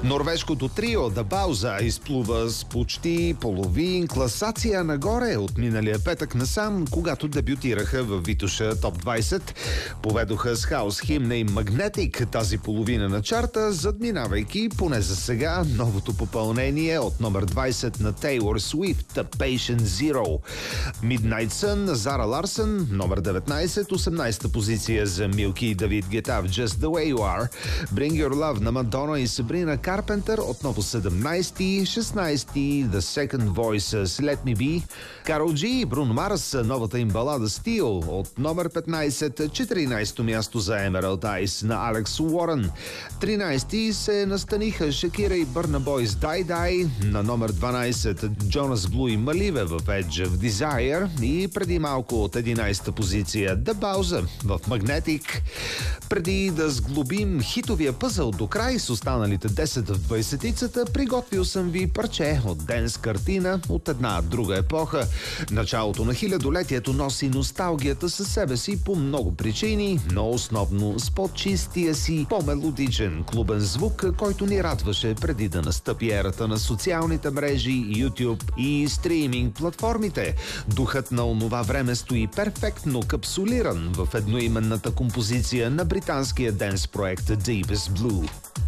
Норвежкото трио The Bauza изплува с почти половин класация нагоре от миналия петък насам, когато дебютираха в Витоша Топ 20. Поведоха с хаос химна и Magnetic тази половина на чарта, задминавайки поне за сега новото попълнение от номер 20 на Taylor Swift Patient Zero. Midnight Sun на Зара Ларсън, номер 19, 18-та позиция за Милки и Давид Гета в Just the Way You Are. Bring Your Love на Мадона и Сабрина Карпентър, отново 17-ти, 16-ти The Second Voice с Let Me Be. Карол Джи и Бруно Марс, новата им балада Steel от номер 15, 14-то място за Emerald Eyes на Алекс Уорън. 13-ти се настаниха Шакира и Бърна Бойс Die Die, на номер 12 Джонас Блу и Маливе в Edge of Desire и преди малко от 11-та позиция The Bauza в Magnetic. Преди да сглобим хитовия пъзъл до край с останалите 10 в 20-ицата, приготвил съм ви парче от денс картина от една друга епоха. Началото на хилядолетието носи носталгията със себе си по много причини, но основно с по-чистия си, по-мелодичен клубен звук, който ни радваше преди да настъпи ерата на социалните мрежи, YouTube и стриминг платформите. Духът на онова време стои перфектно капсулиран в едноименната композиция на британския денс проект Deepest Blue.